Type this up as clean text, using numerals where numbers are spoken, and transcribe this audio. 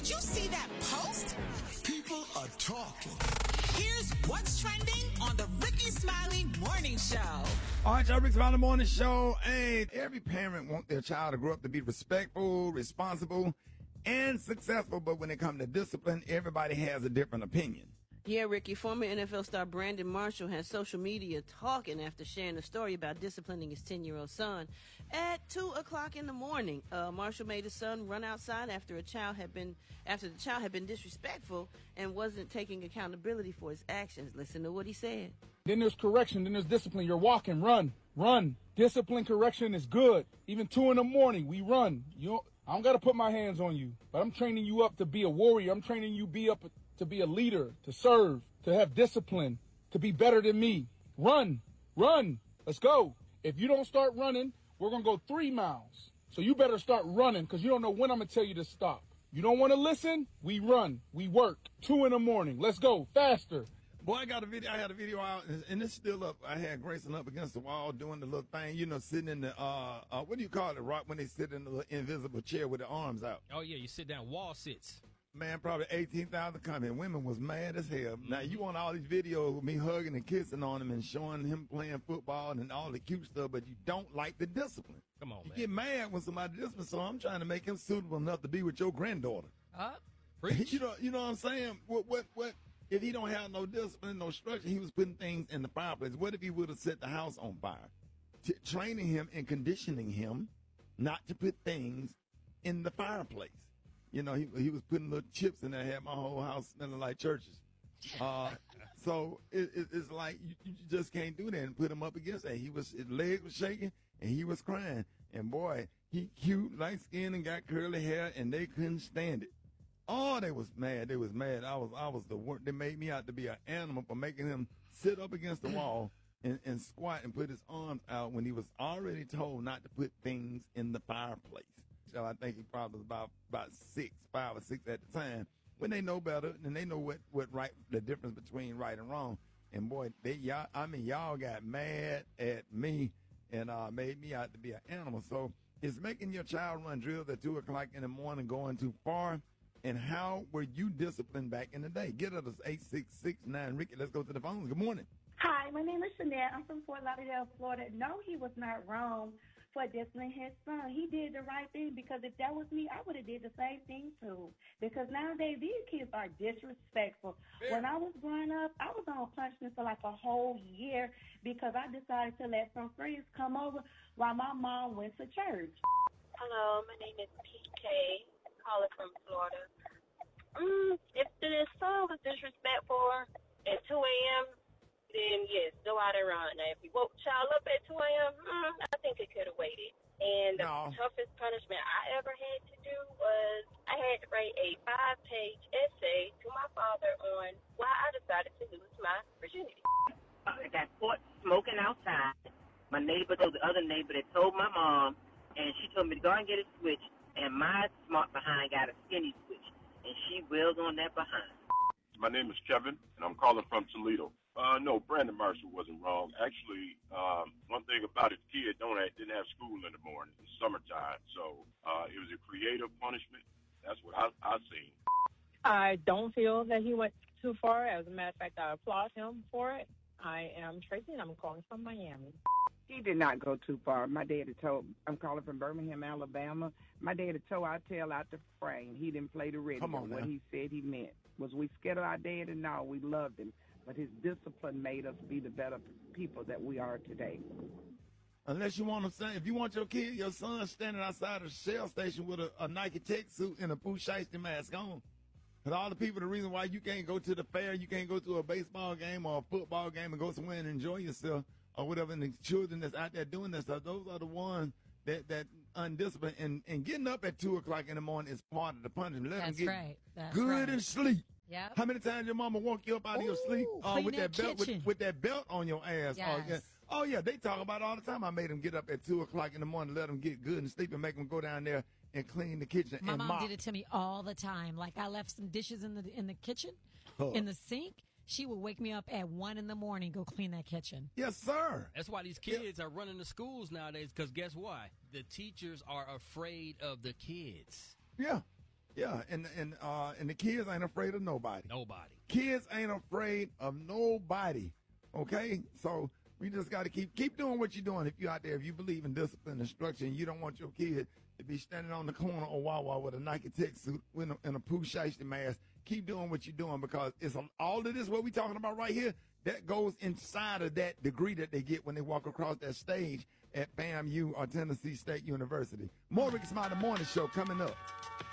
Did you see that post? People are talking. Here's what's trending on the Ricky Smiley Morning Show. All right, y'all, Ricky Smiley Morning Show. Hey, every parent wants their child to grow up to be respectful, responsible, and successful. But when it comes to discipline, everybody has a different opinion. Yeah, Ricky, former NFL star Brandon Marshall has social media talking after sharing a story about disciplining his 10-year-old son at 2 o'clock in the morning. Marshall made his son run outside after the child had been disrespectful and wasn't taking accountability for his actions. Listen to what he said. Then there's correction. Then there's discipline. You're walking. Run. Discipline, correction is good. Even 2 in the morning, we run. I don't got to put my hands on you, but I'm training you up to be a warrior. I'm training you to be a leader, to serve, to have discipline, to be better than me. Run. Let's go. If you don't start running, we're going to go 3 miles. So you better start running because you don't know when I'm going to tell you to stop. You don't want to listen? We run. We work. 2 in the morning. Let's go. Faster. Boy, I had a video out, and it's still up. I had Grayson up against the wall doing the little thing, sitting in the, what do you call it, Rock, when they sit in the little invisible chair with the arms out? Oh, yeah, you sit down, wall sits. Man, probably 18,000 comments. Women was mad as hell. Now, you want all these videos with me hugging and kissing on him and showing him playing football and all the cute stuff, but you don't like the discipline. Come on, man. You get mad when somebody disciplines, so I'm trying to make him suitable enough to be with your granddaughter. Preach. You know what I'm saying? What? If he don't have no discipline, no structure, he was putting things in the fireplace. What if he would have set the house on fire? Training him and conditioning him not to put things in the fireplace. He was putting little chips in there, had my whole house smelling like churches. So it's like you just can't do that and put him up against that. His legs were shaking and he was crying. And boy, he cute, light skinned and got curly hair and they couldn't stand it. Oh, they was mad. They was mad. I was the worst. They made me out to be an animal for making him sit up against the wall and squat and put his arms out when he was already told not to put things in the fireplace. So I think he probably was about 5 or 6 at the time. When they know better and they know what right, the difference between right and wrong. And boy, y'all got mad at me and made me out to be an animal. So is making your child run drills at 2 o'clock in the morning going too far? And how were you disciplined back in the day? Get us 8669 Ricky. Let's go to the phones. Good morning. Hi, my name is Chanel. I'm from Fort Lauderdale, Florida. No, he was not wrong for disciplining his son. He did the right thing because if that was me, I would have did the same thing too. Because nowadays these kids are disrespectful. Fair. When I was growing up, I was on punishment for like a whole year because I decided to let some friends come over while my mom went to church. Hello, my name is PK, calling from Florida. If the son was disrespectful at 2 a.m., then yes, go out and run. Now, if you woke the child up at 2 a.m., I think it could have waited. And the toughest punishment I ever had to do was I had to write a 5-page essay to my father on why I decided to lose my virginity. I got caught smoking outside. My neighbor, the other neighbor that told my mom, and she told me to go and get a switch, and my smart behind got a skinny switch, and she wailed on that behind. My name is Kevin, and I'm calling from Toledo. No, Brandon Marshall wasn't wrong. Actually, one thing about his kid, didn't have school in the morning. It's summertime, so it was a creative punishment. That's what I seen. I don't feel that he went too far. As a matter of fact, I applaud him for it. I am Tracy, and I'm calling from Miami. He did not go too far. My daddy told, I'm calling from Birmingham, Alabama. My daddy tore our tail out the frame. He didn't play the radio. Come on, what man. he said he meant. Was we scared of our daddy? No, we loved him. But his discipline made us be the better people that we are today. Unless you want to say, if you want your son standing outside a Shell station with a Nike Tech suit and a Pooh Shiesty mask on. Because all the people, the reason why you can't go to the fair, you can't go to a baseball game or a football game and go somewhere and enjoy yourself or whatever, and the children that's out there doing that stuff, those are the ones that undisciplined. And getting up at 2 o'clock in the morning is part of the punishment. Let them get good and sleep. Yep. How many times your mama woke you up out of your sleep with that belt with that belt on your ass? Yes. Oh yeah, they talk about it all the time. I made them get up at 2 o'clock in the morning, let them get good and sleep, and make them go down there and clean the kitchen. My and mom mop. did it to me all the time. Like I left some dishes in the kitchen, in the sink. She would wake me up at 1 in the morning, go clean that kitchen. Yes, sir. That's why these kids are running the schools nowadays. Because guess why? The teachers are afraid of the kids. Yeah. Yeah, and the kids ain't afraid of nobody. Nobody. Kids ain't afraid of nobody. Okay, so we just got to keep doing what you're doing. If you're out there, if you believe in discipline and structure, and you don't want your kid to be standing on the corner of Wawa with a Nike Tech suit and a Pooh Shiesty mask, keep doing what you're doing, because it's all of this what we talking about right here. That goes inside of that degree that they get when they walk across that stage at FAMU or Tennessee State University. More Ricky Smiley Morning Show coming up.